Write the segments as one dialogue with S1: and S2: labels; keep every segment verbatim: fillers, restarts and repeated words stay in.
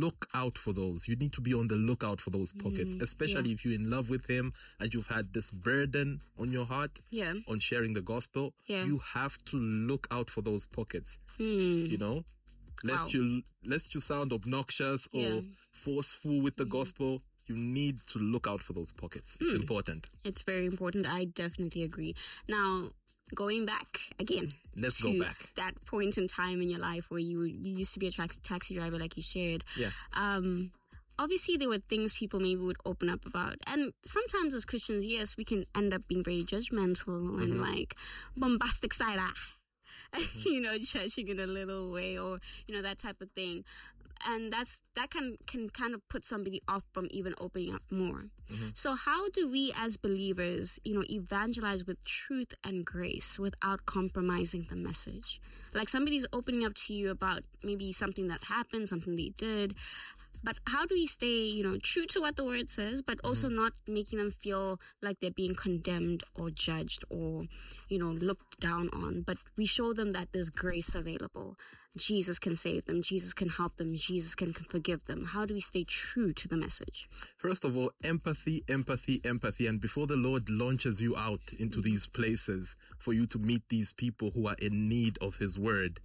S1: look out for those. You need to be on the lookout for those pockets, mm, especially yeah. if you're in love with him and you've had this burden on your heart
S2: yeah.
S1: on sharing the gospel. Yeah. You have to look out for those pockets, mm. you know, lest wow. you, lest you sound obnoxious or yeah. forceful with the mm. gospel. You need to look out for those pockets. It's mm. important.
S2: It's very important. I definitely agree. Now, going back again.
S1: Let's go back.
S2: That point in time in your life where you, you used to be a tra- taxi driver, like you shared.
S1: Yeah.
S2: Um, obviously, there were things people maybe would open up about. And sometimes as Christians, yes, we can end up being very judgmental mm-hmm. and like bombastic side eye. Mm-hmm. you know, judging in a little way or, you know, that type of thing. And that's that can, can kind of put somebody off from even opening up more. Mm-hmm. So how do we as believers, you know, evangelize with truth and grace without compromising the message? Like somebody's opening up to you about maybe something that happened, something they did. But how do we stay, you know, true to what the word says, but also mm-hmm. not making them feel like they're being condemned or judged or, you know, looked down on? But we show them that there's grace available. Jesus can save them. Jesus can help them. Jesus can forgive them. How do we stay true to the message?
S1: First of all, empathy, empathy, empathy. And before the Lord launches you out into mm-hmm. these places for you to meet these people who are in need of his word,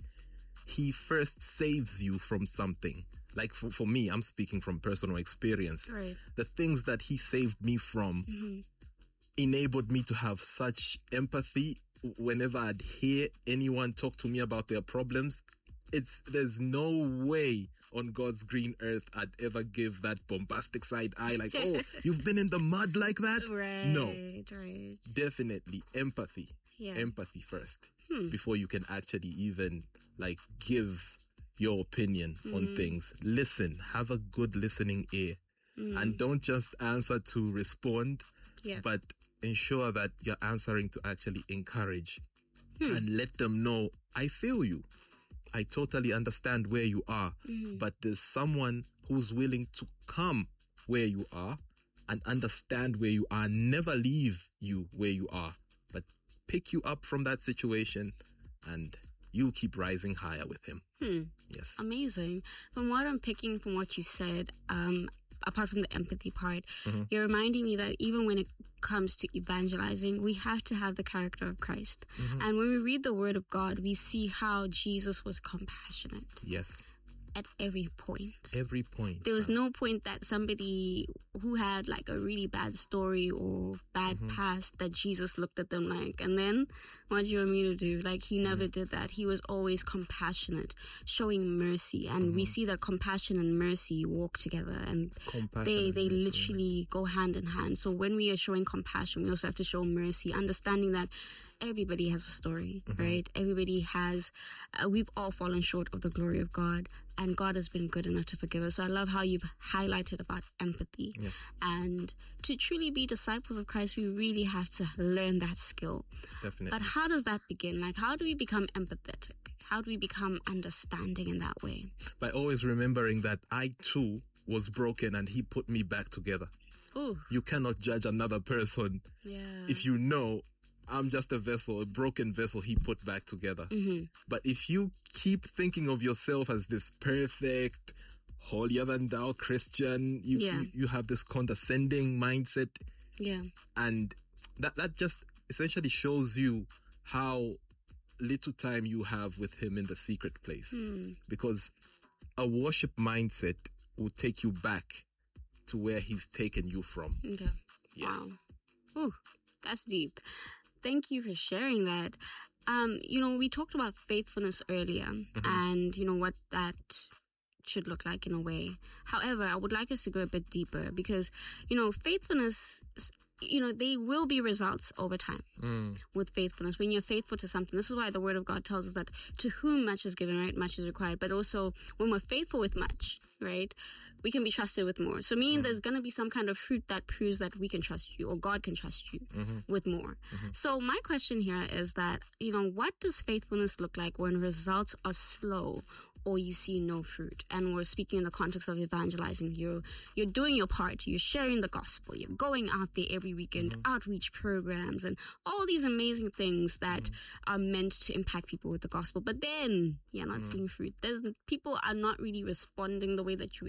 S1: he first saves you from something. Like for, for me, I'm speaking from personal experience.
S2: Right.
S1: The things that he saved me from mm-hmm. enabled me to have such empathy whenever I'd hear anyone talk to me about their problems. It's there's no way on God's green earth I'd ever give that bombastic side eye like, oh, you've been in the mud like that?
S2: Right,
S1: no.
S2: Right.
S1: Definitely empathy.
S2: Yeah.
S1: Empathy first
S2: hmm.
S1: before you can actually even like give your opinion mm. on things. Listen, have a good listening ear mm. and don't just answer to respond,
S2: yeah.
S1: but ensure that you're answering to actually encourage
S2: hmm.
S1: and let them know, I feel you. I totally understand where you are,
S2: mm-hmm.
S1: but there's someone who's willing to come where you are and understand where you are, never leave you where you are, but pick you up from that situation and you keep rising higher with him.
S2: Hmm.
S1: Yes.
S2: Amazing. From what I'm picking from what you said, um, apart from the empathy part,
S1: mm-hmm.
S2: you're reminding me that even when it comes to evangelizing, we have to have the character of Christ.
S1: Mm-hmm.
S2: And when we read the word of God, we see how Jesus was compassionate.
S1: Yes.
S2: At every point.
S1: Every point.
S2: There was no point that somebody who had like a really bad story or bad mm-hmm. past that Jesus looked at them like, and then what do you want me to do? Like he never mm-hmm. did that. He was always compassionate, showing mercy. And mm-hmm. we see that compassion and mercy walk together and they, they literally go hand in hand. So when we are showing compassion, we also have to show mercy, understanding that everybody has a story, mm-hmm. right? Everybody has, uh, we've all fallen short of the glory of God, and God has been good enough to forgive us. So I love how you've highlighted about empathy.
S1: Yes.
S2: And to truly be disciples of Christ, we really have to learn that skill.
S1: Definitely.
S2: But how does that begin? Like, how do we become empathetic? How do we become understanding in that way?
S1: By always remembering that I too was broken and he put me back together.
S2: Ooh.
S1: You cannot judge another person
S2: yeah.
S1: if you know I'm just a vessel, a broken vessel he put back together.
S2: Mm-hmm.
S1: But if you keep thinking of yourself as this perfect, holier than thou Christian, you,
S2: yeah.
S1: you, you have this condescending mindset.
S2: Yeah.
S1: And that, that just essentially shows you how little time you have with him in the secret place.
S2: Mm.
S1: Because a worship mindset will take you back to where he's taken you from.
S2: Okay.
S1: Yeah.
S2: Wow. Ooh, that's deep. Thank you for sharing that. Um, you know, we talked about faithfulness earlier mm-hmm. and, you know, what that should look like in a way. However, I would like us to go a bit deeper because, you know, faithfulness, you know, they will be results over time
S1: mm.
S2: with faithfulness. When you're faithful to something, this is why the word of God tells us that to whom much is given, right, much is required. But also when we're faithful with much, right, we can be trusted with more. So meaning mm. there's going to be some kind of fruit that proves that we can trust you or God can trust you
S1: mm-hmm.
S2: with more.
S1: Mm-hmm.
S2: So my question here is that, you know, what does faithfulness look like when results are slow or you see no fruit? And we're speaking in the context of evangelizing. You're, you're doing your part. You're sharing the gospel. You're going out there every weekend, mm-hmm. outreach programs and all these amazing things that mm-hmm. are meant to impact people with the gospel. But then you're not mm-hmm. seeing fruit. There's, people are not really responding the way that you